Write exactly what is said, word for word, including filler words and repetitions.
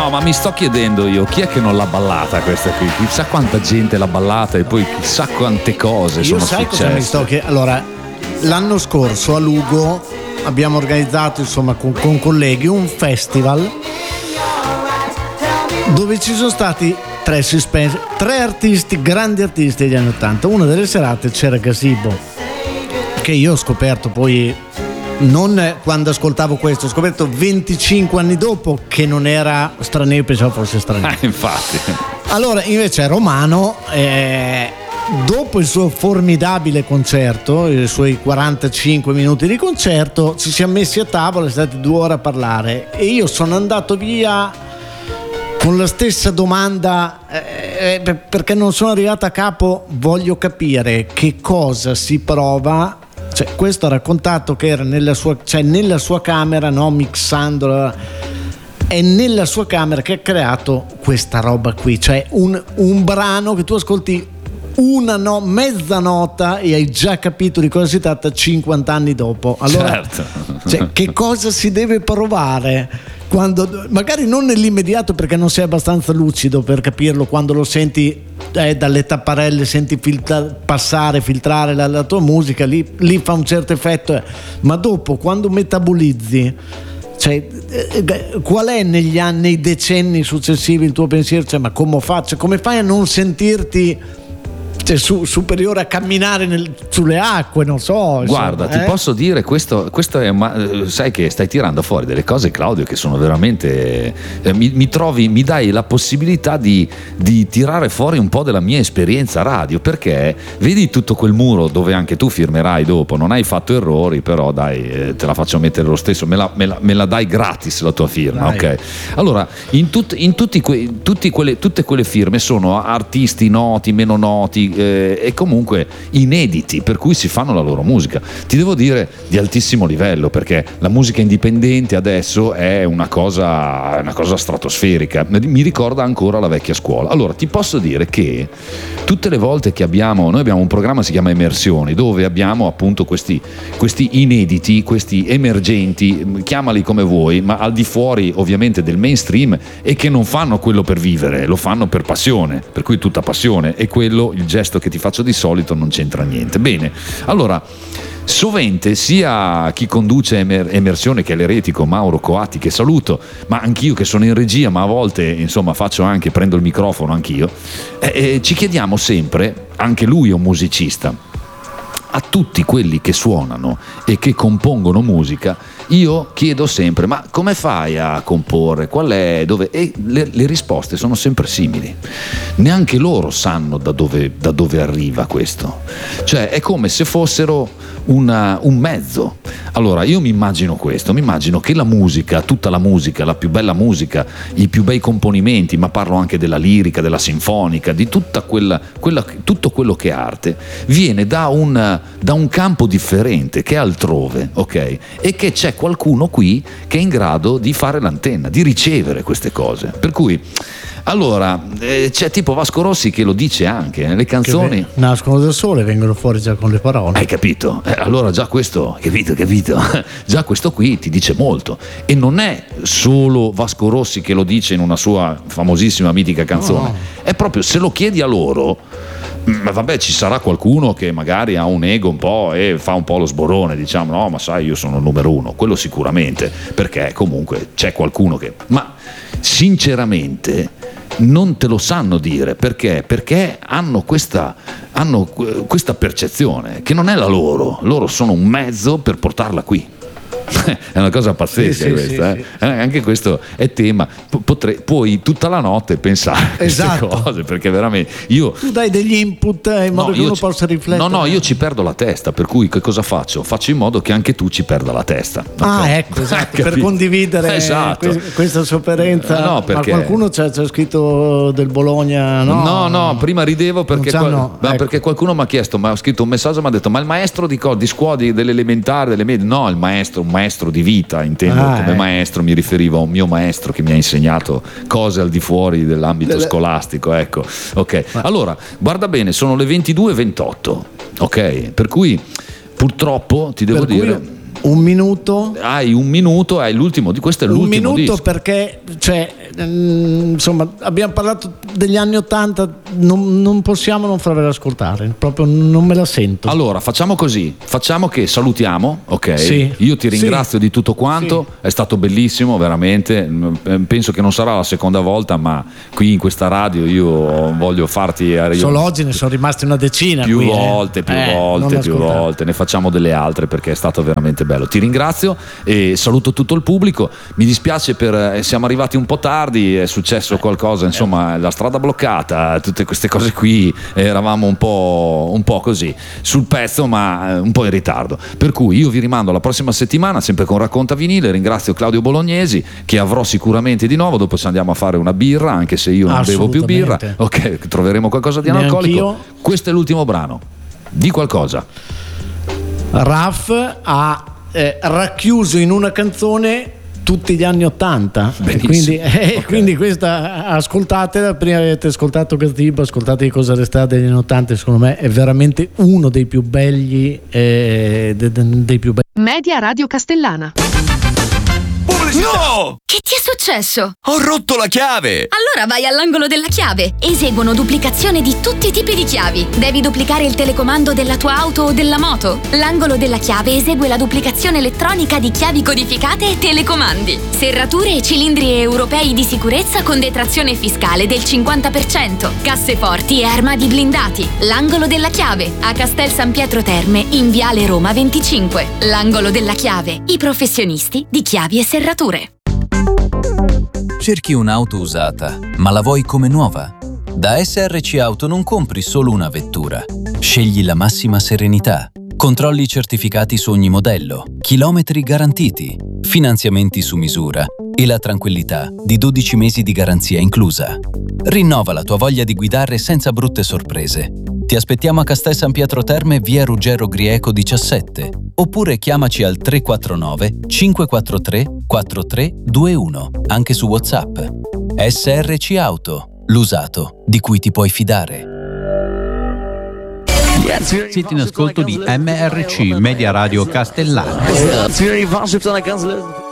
No, ma mi sto chiedendo io, chi è che non l'ha ballata questa qui? Chissà quanta gente l'ha ballata e poi chissà quante cose io sono sai successe. Cosa mi sto che allora l'anno scorso a Lugo abbiamo organizzato, insomma, con, con colleghi un festival dove ci sono stati tre suspense, tre artisti, grandi artisti degli anni ottanta. Una delle serate c'era Gazebo, che io ho scoperto poi non quando ascoltavo questo, ho scoperto venticinque anni dopo che non era straniero, pensavo fosse straniero. Ah, infatti. Allora invece Romano, eh, dopo il suo formidabile concerto, i suoi quarantacinque minuti di concerto, ci siamo messi a tavola, siamo stati due ore a parlare e io sono andato via con la stessa domanda, eh, perché non sono arrivato a capo. Voglio capire che cosa si prova. Cioè, questo ha raccontato che era nella sua, cioè nella sua camera, no, mixandola, è nella sua camera che ha creato questa roba qui, cioè un, un brano che tu ascolti una no, mezza nota e hai già capito di cosa si tratta cinquanta anni dopo. Allora, certo. Cioè, che cosa si deve provare quando, magari non nell'immediato perché non sei abbastanza lucido per capirlo, quando lo senti eh, dalle tapparelle, senti filtra- passare, filtrare la, la tua musica, lì, lì fa un certo effetto, eh. Ma dopo quando metabolizzi, cioè, eh, qual è negli anni, nei decenni successivi il tuo pensiero? Cioè, ma come faccio, come fai a non sentirti, cioè, su, superiore a camminare nel, sulle acque, non so. Guarda, insomma, ti eh? posso dire, questo, questo è, ma, sai che stai tirando fuori delle cose, Claudio, che sono veramente, eh, mi, mi trovi, mi dai la possibilità di, di tirare fuori un po' della mia esperienza radio, perché vedi tutto quel muro dove anche tu firmerai dopo, non hai fatto errori, però dai, eh, te la faccio mettere lo stesso, me la, me la, me la dai gratis la tua firma, dai. Ok? Allora, in, tut, in tutti que, tutti quelle, tutte quelle firme sono artisti noti, meno noti, Eh, e comunque inediti, per cui si fanno la loro musica, ti devo dire di altissimo livello, perché la musica indipendente adesso è una cosa, una cosa stratosferica, mi ricorda ancora la vecchia scuola. Allora ti posso dire che tutte le volte che abbiamo, noi abbiamo un programma che si chiama Emersioni, dove abbiamo appunto questi, questi inediti, questi emergenti, chiamali come vuoi, ma al di fuori ovviamente del mainstream, e che non fanno quello per vivere, lo fanno per passione, per cui tutta passione, e quello, il gesto che ti faccio di solito, non c'entra niente. Bene, allora sovente sia chi conduce Emer- Emersione, che è l'eretico Mauro Coatti, che saluto, ma anch'io che sono in regia, ma a volte insomma faccio anche, prendo il microfono anch'io, eh, eh, ci chiediamo sempre, anche lui è un musicista, a tutti quelli che suonano e che compongono musica, io chiedo sempre: ma come fai a comporre? Qual è? Dove? E le, le risposte sono sempre simili. Neanche loro sanno da dove, da dove arriva questo. Cioè è come se fossero una, un mezzo. Allora io mi immagino questo, mi immagino che la musica, tutta la musica, la più bella musica, i più bei componimenti, ma parlo anche della lirica, della sinfonica, di tutta quella, quella, tutto quello che è arte, viene da un, da un campo differente, che è altrove, ok? E che c'è qualcuno qui che è in grado di fare l'antenna, di ricevere queste cose. Per cui allora eh, c'è tipo Vasco Rossi che lo dice anche nelle canzoni, che nascono dal sole, vengono fuori già con le parole. Hai capito? Eh, allora già questo, capito, capito? Già questo qui ti dice molto. E non è solo Vasco Rossi che lo dice in una sua famosissima mitica canzone, no. È proprio, se lo chiedi a loro, ma vabbè, ci sarà qualcuno che magari ha un ego un po' e fa un po' lo sborone, diciamo no, ma sai, io sono il numero uno, quello sicuramente, perché comunque c'è qualcuno che, ma sinceramente non te lo sanno dire, perché? Perché hanno questa, hanno questa percezione che non è la loro, loro sono un mezzo per portarla qui. È una cosa pazzesca, sì, questa, sì, eh? Sì. Anche questo è tema. Potrei, puoi tutta la notte pensare a queste esatto. cose, perché veramente io tu dai degli input in modo no, che uno ci, possa riflettere. No, no, io ci perdo la testa, per cui che cosa faccio? Faccio in modo che anche tu ci perda la testa. Ah, okay? Ecco, esatto, per condividere esatto. questa sofferenza. No, perché... Ma qualcuno c'ha, c'ha scritto del Bologna? No, no, no, prima ridevo perché, qual... no, ecco. perché qualcuno mi ha chiesto, mi ha scritto un messaggio, mi ha detto: ma il maestro di, co- di scuola dell'elementare, delle medie? No, il maestro, un maestro di vita, intendo ah, come eh. maestro, mi riferivo a un mio maestro che mi ha insegnato cose al di fuori dell'ambito Dele... scolastico, ecco. Ok, ma... allora guarda bene, sono le ventidue e ventotto, ok, per cui purtroppo ti devo per dire cui... Un minuto? Hai un minuto, hai l'ultimo di questo è un l'ultimo minuto disco. Perché cioè, ehm, insomma, abbiamo parlato degli anni ottanta, non, non possiamo non farvela ascoltare, proprio non me la sento. Allora, facciamo così, facciamo che salutiamo, ok? Sì. Io ti ringrazio Sì. di tutto quanto, sì. È stato bellissimo, veramente. Penso che non sarà la seconda volta, ma qui in questa radio io voglio farti... Io, Solo oggi ne sono rimasti una decina. Più qui, volte, eh. più eh, volte, più volte, ne facciamo delle altre perché è stato veramente bello. Ti ringrazio e saluto tutto il pubblico. Mi dispiace per siamo arrivati un po' tardi, è successo qualcosa, insomma, la strada bloccata, tutte queste cose qui, eravamo un po', un po' così sul pezzo, ma un po' in ritardo. Per cui io vi rimando alla prossima settimana, sempre con Racconta Vinile. Ringrazio Claudio Bolognesi, che avrò sicuramente di nuovo. Dopo ci andiamo a fare una birra, anche se io non bevo più birra. Ok, troveremo qualcosa di analcolico. Questo è l'ultimo brano. Di qualcosa. Raf ha eh, racchiuso in una canzone tutti gli anni ottanta, quindi, eh, okay. quindi questa ascoltatela. Prima avete ascoltato Gazebo, ascoltate Cosa resta degli anni ottanta. Secondo me è veramente uno dei più belli eh, de, de, dei più belli. Media Radio Castellana. No! Che ti è successo? Ho rotto la chiave! Allora vai all'angolo della chiave. Eseguono duplicazione di tutti i tipi di chiavi. Devi duplicare il telecomando della tua auto o della moto? L'angolo della chiave esegue la duplicazione elettronica di chiavi codificate e telecomandi. Serrature e cilindri europei di sicurezza con detrazione fiscale del cinquanta per cento. Casseforti e armadi blindati. L'angolo della chiave a Castel San Pietro Terme in Viale Roma venticinque. L'angolo della chiave. I professionisti di chiavi e serrature. Cerchi un'auto usata, ma la vuoi come nuova? Da S R C Auto non compri solo una vettura. Scegli la massima serenità. Controlli certificati su ogni modello, chilometri garantiti, finanziamenti su misura e la tranquillità di dodici mesi di garanzia inclusa. Rinnova la tua voglia di guidare senza brutte sorprese. Ti aspettiamo a Castel San Pietro Terme, via Ruggero Grieco diciassette, oppure chiamaci al tre quattro nove cinque quattro tre quattro tre due uno, anche su WhatsApp. S R C Auto, l'usato di cui ti puoi fidare. Siete in ascolto di M R C, Media Radio Castellana.